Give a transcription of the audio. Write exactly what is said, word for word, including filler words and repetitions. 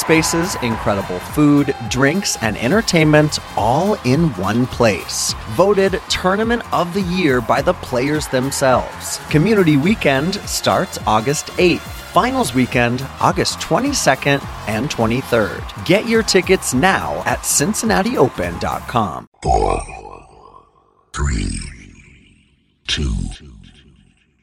spaces, incredible food, drinks, and entertainment all in one place. Voted Tournament of the Year by the players themselves. Community Weekend starts August eighth. Finals Weekend, August twenty-second and twenty-third. Get your tickets now at cincinnati open dot com. Four, three, two,